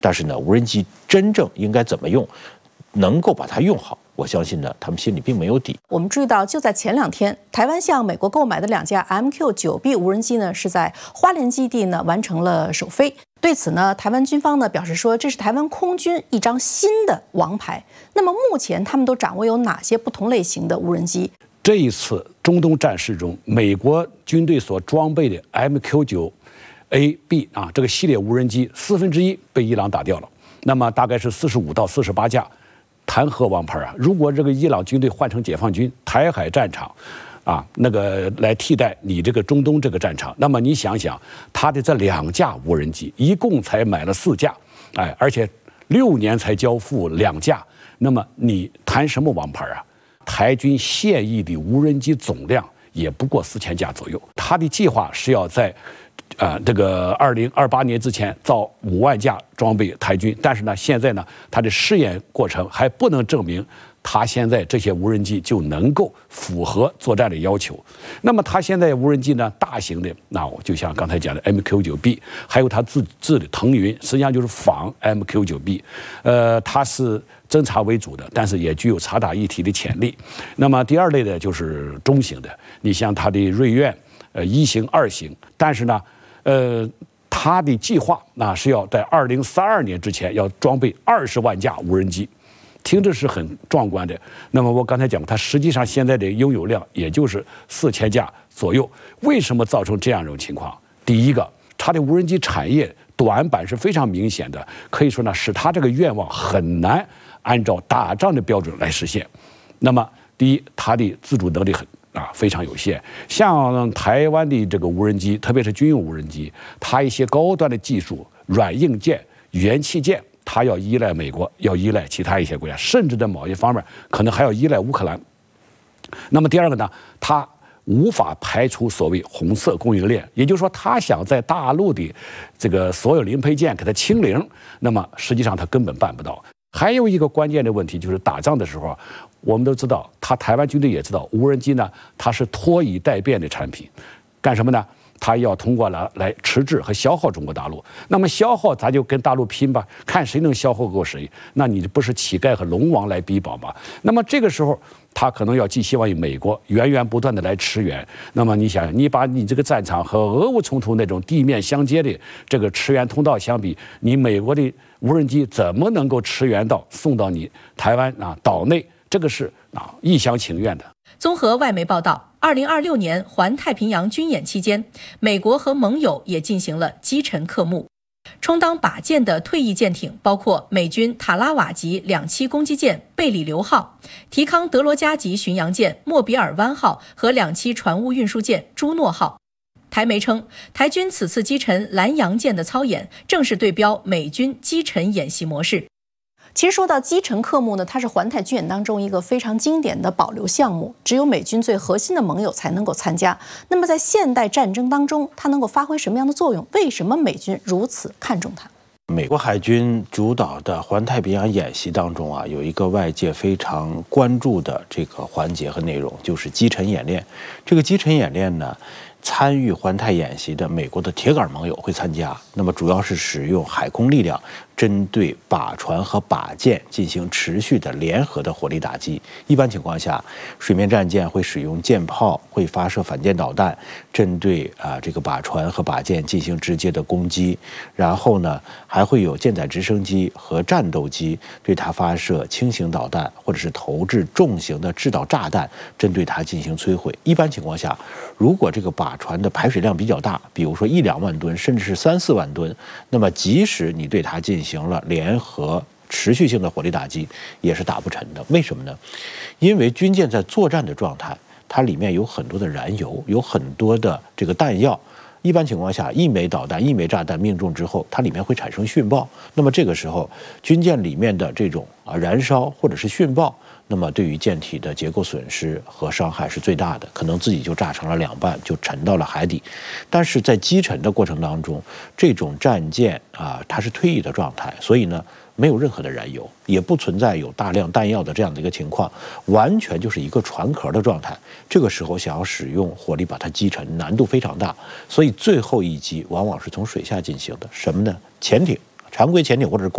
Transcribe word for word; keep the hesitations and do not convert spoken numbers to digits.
但是呢，无人机真正应该怎么用，能够把它用好，我相信呢，他们心里并没有底。 我们注意到，就在前两天，台湾向美国购买的两架 M Q 九 B 无人机呢，是在花莲基地呢完成了首飞。对此呢，台湾军方呢表示说，这是台湾空军一张新的王牌。那么目前他们都掌握有哪些不同类型的无人机？ 这一次中东战事中，美国军队所装备的 M Q 九 A B 啊这个系列无人机四分之一被伊朗打掉了，那么大概是四十五到四十八架。谈何王牌啊！如果这个伊朗军队换成解放军台海战场，啊，那个来替代你这个中东这个战场，那么你想想，他的这两架无人机一共才买了四架，哎，而且六年才交付两架，那么你谈什么王牌啊？台军现役的无人机总量也不过四千架左右，他的计划是要在。呃，这个二零二八年之前造五万架装备台军，但是呢，现在呢，它的试验过程还不能证明它现在这些无人机就能够符合作战的要求。那么它现在无人机呢，大型的，那我就像刚才讲的 M Q 九 B， 还有它自制的腾云，实际上就是仿 M Q 九 B， 呃，它是侦察为主的，但是也具有察打一体的潜力。那么第二类的就是中型的，你像它的瑞苑，呃，一型、二型，但是呢。呃，他的计划那是要在二零三二年之前要装备二十万架无人机，听着是很壮观的。那么我刚才讲，它实际上现在的拥有量也就是四千架左右。为什么造成这样一种情况？第一个，它的无人机产业短板是非常明显的，可以说呢，使它这个愿望很难按照打仗的标准来实现。那么，第一，它的自主能力很。啊，非常有限。像台湾的这个无人机，特别是军用无人机，它一些高端的技术、软硬件、元器件，它要依赖美国，要依赖其他一些国家，甚至在某一方面可能还要依赖乌克兰。那么第二个呢，它无法排除所谓红色供应链，也就是说，它想在大陆的这个所有零配件给它清零，那么实际上它根本办不到。还有一个关键的问题就是打仗的时候，我们都知道，他台湾军队也知道，无人机呢，它是拖以待变的产品，干什么呢？它要通过来来迟滞和消耗中国大陆。那么消耗，咱就跟大陆拼吧，看谁能消耗过谁。那你不是乞丐和龙王来比保吗？那么这个时候，他可能要寄希望于美国源源不断的来驰援。那么你想，你把你这个战场和俄乌冲突那种地面相接的这个驰援通道相比，你美国的无人机怎么能够驰援到送到你台湾啊岛内？这个是啊一厢情愿的。 综合外媒报道，二零二六年环太平洋军演期间，美国和盟友也进行了击沉科目。充当靶舰的退役舰艇包括美军塔拉瓦级两栖攻击舰贝里流号、提康德罗加级巡洋舰莫比尔湾号和两栖船坞运输舰朱诺号。台媒称，台军此次击沉蓝洋舰的操演，正是对标美军击沉演习模式。 其实说到击沉科目呢，它是环太军演当中一个非常经典的保留项目，只有美军最核心的盟友才能够参加。那么在现代战争当中，它能够发挥什么样的作用？为什么美军如此看重它？ 美国海军主导的环太平洋演习当中啊，有一个外界非常关注的这个环节和内容，就是击沉演练。这个击沉演练呢，参与环太演习的美国的铁杆盟友会参加，那么主要是使用海空力量针对靶船和靶舰进行持续的联合的火力打击。一般情况下，水面战舰会使用舰炮，会发射反舰导弹，针对啊、呃、这个靶船和靶舰进行直接的攻击。然后呢，还会有舰载直升机和战斗机对它发射轻型导弹，或者是投掷重型的制导炸弹，针对它进行摧毁。一般情况下，如果这个靶船的排水量比较大，比如说一两万吨，甚至是三四万吨，那么即使你对它进行了联合持续性的火力打击，也是打不沉的。为什么呢？因为军舰在作战的状态，它里面有很多的燃油，有很多的这个弹药。一般情况下，一枚导弹、一枚炸弹命中之后，它里面会产生殉爆。那么这个时候，军舰里面的这种啊燃烧或者是殉爆，那么对于舰体的结构损失和伤害是最大的，可能自己就炸成了两半，就沉到了海底。但是在击沉的过程当中，这种战舰啊，它是退役的状态，所以呢，没有任何的燃油，也不存在有大量弹药的这样的一个情况，完全就是一个船壳的状态。这个时候想要使用火力把它击沉，难度非常大，所以最后一击往往是从水下进行的。什么呢？潜艇、常规潜艇或者是